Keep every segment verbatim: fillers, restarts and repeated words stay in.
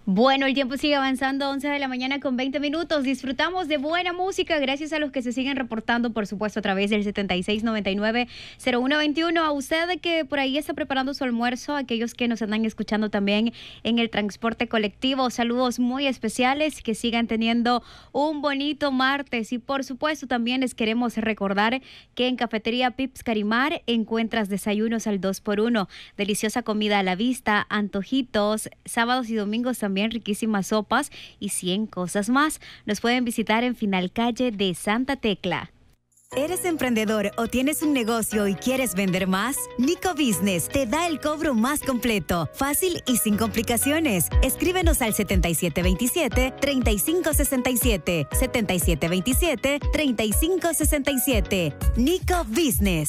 Bueno, el tiempo sigue avanzando, once de la mañana con veinte minutos. Disfrutamos de buena música gracias a los que se siguen reportando, por supuesto, a través del setenta y seis noventa y nueve cero uno veintiuno. A usted que por ahí está preparando su almuerzo, a aquellos que nos andan escuchando también en el transporte colectivo, saludos muy especiales, que sigan teniendo un bonito martes. Y por supuesto, también les queremos recordar que en Cafetería Pips Carimar encuentras desayunos al dos por uno, deliciosa comida a la vista, antojitos, sábados y domingos también También riquísimas sopas y cien cosas más. Nos pueden visitar en Final Calle de Santa Tecla. ¿Eres emprendedor o tienes un negocio y quieres vender más? Nico Business te da el cobro más completo, fácil y sin complicaciones. Escríbenos al setenta y siete veintisiete, treinta y cinco sesenta y siete, setenta y siete veintisiete, treinta y cinco sesenta y siete. Nico Business.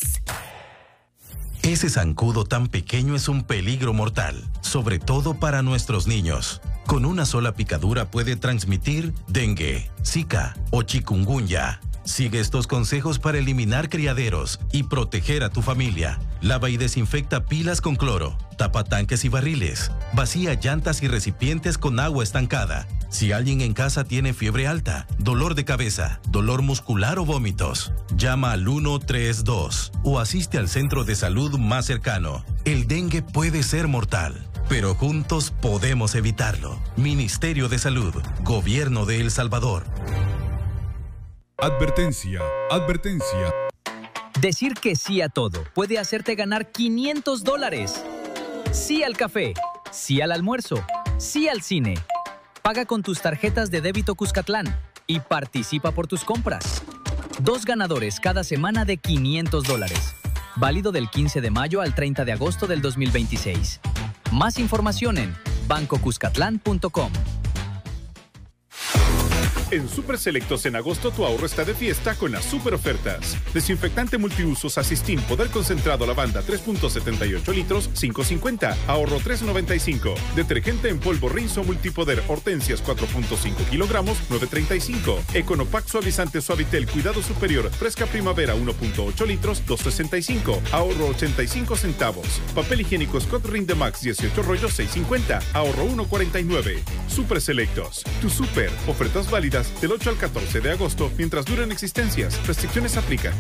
Ese zancudo tan pequeño es un peligro mortal, sobre todo para nuestros niños. Con una sola picadura puede transmitir dengue, zika o chikungunya. Sigue estos consejos para eliminar criaderos y proteger a tu familia. Lava y desinfecta pilas con cloro. Tapa tanques y barriles. Vacía llantas y recipientes con agua estancada. Si alguien en casa tiene fiebre alta, dolor de cabeza, dolor muscular o vómitos, llama al uno tres dos o asiste al centro de salud más cercano. El dengue puede ser mortal, pero juntos podemos evitarlo. Ministerio de Salud, Gobierno de El Salvador. Advertencia, advertencia. Decir que sí a todo puede hacerte ganar quinientos dólares. Sí al café, sí al almuerzo, sí al cine. Paga con tus tarjetas de débito Cuscatlán y participa por tus compras. Dos ganadores cada semana de quinientos dólares. Válido del quince de mayo al treinta de agosto del dos mil veintiséis. Más información en banco cuscatlán punto com. En Super Selectos en agosto tu ahorro está de fiesta con las super ofertas. Desinfectante multiusos Asistin Poder Concentrado Lavanda tres punto setenta y ocho litros, cinco cincuenta, ahorro tres noventa y cinco. Detergente en polvo Rinzo Multipoder Hortensias cuatro punto cinco kilogramos, nueve treinta y cinco. Econopac Suavizante Suavitel Cuidado Superior Fresca Primavera uno punto ocho litros, dos sesenta y cinco, ahorro ochenta y cinco centavos. Papel higiénico Scott Rinde Max dieciocho rollos, seis cincuenta, ahorro uno cuarenta y nueve. Super Selectos, tu super, ofertas válidas del ocho al catorce de agosto mientras duran existencias. Restricciones aplican.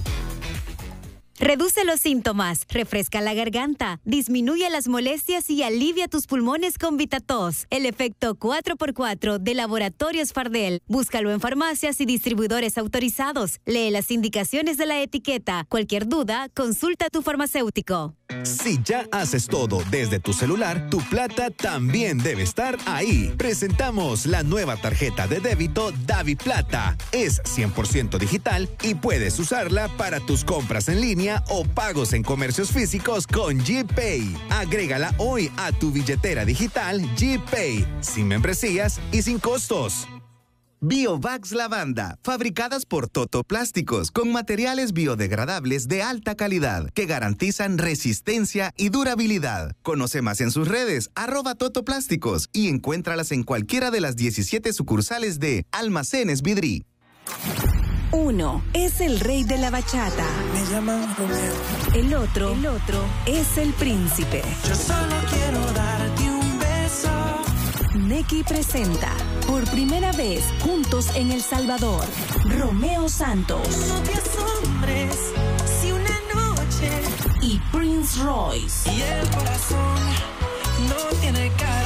Reduce los síntomas, refresca la garganta, disminuye las molestias y alivia tus pulmones con Vitatos. El efecto cuatro por cuatro de Laboratorios Fardel. Búscalo en farmacias y distribuidores autorizados. Lee las indicaciones de la etiqueta. Cualquier duda, consulta a tu farmacéutico. Si ya haces todo desde tu celular, tu plata también debe estar ahí. Presentamos la nueva tarjeta de débito Davi Plata. Es cien por ciento digital y puedes usarla para tus compras en línea o pagos en comercios físicos con GPay. Agrégala hoy a tu billetera digital GPay, sin membresías y sin costos. Biovax Lavanda, fabricadas por Toto Plásticos, con materiales biodegradables de alta calidad que garantizan resistencia y durabilidad. Conoce más en sus redes, arroba Toto Plásticos, y encuéntralas en cualquiera de las diecisiete sucursales de Almacenes Vidri. Uno es el rey de la bachata. Me llaman Romeo. El otro, el otro es el príncipe. Yo solo quiero darte un beso. Neki presenta por primera vez juntos en El Salvador, Romeo Santos. No te asombres si una noche y Prince Royce. Y el corazón no tiene cara.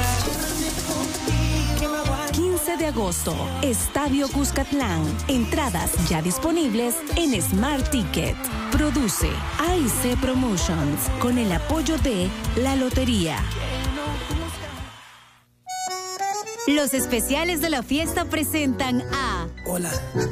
quince de agosto, Estadio Cuscatlán. Entradas ya disponibles en Smart Ticket. Produce A I C Promotions con el apoyo de La Lotería. Los especiales de la fiesta presentan a... Hola.